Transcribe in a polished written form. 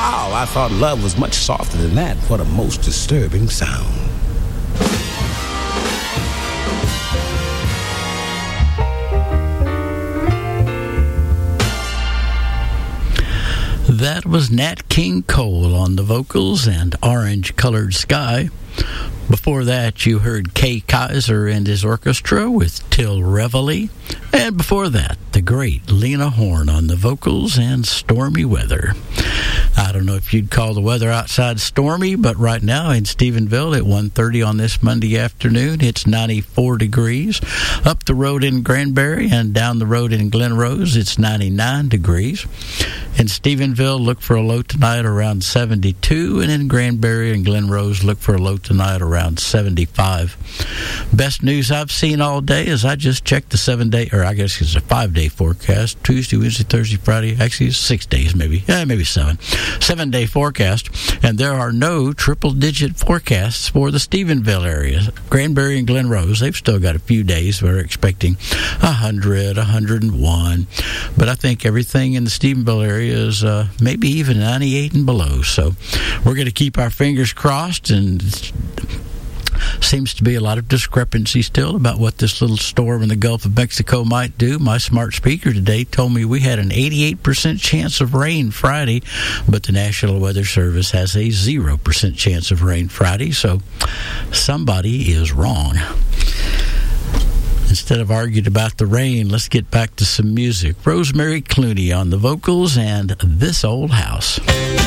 wow, I thought love was much softer than that. What a most disturbing sound. That was Nat King Cole on the vocals and Orange Colored Sky. Before that, you heard Kay Kaiser and his orchestra with Till Reveille. And before that, the great Lena Horne on the vocals and Stormy Weather. I don't know if you'd call the weather outside stormy, but right now in Stephenville at 1:30 on this Monday afternoon, it's 94 degrees. Up the road in Granbury and down the road in Glen Rose, it's 99 degrees. In Stephenville, look for a low tonight around 72, and in Granbury and Glen Rose, look for a low tonight around 75. Best news I've seen all day is I just checked the 7-day, or I guess it's a 5-day forecast. Tuesday, Wednesday, Thursday, Friday. Actually, it's 6 days, maybe 7. 7-day forecast, and there are no triple-digit forecasts for the Stephenville area. Granbury and Glen Rose, they've still got a few days. We're expecting 100, 101, but I think everything in the Stephenville area is maybe even 98 and below. So we're going to keep our fingers crossed, and seems to be a lot of discrepancy still about what this little storm in the Gulf of Mexico might do. My smart speaker today told me we had an 88% chance of rain Friday, but the National Weather Service has a 0% chance of rain Friday, so somebody is wrong. Instead of arguing about the rain, let's get back to some music. Rosemary Clooney on the vocals and This Old House.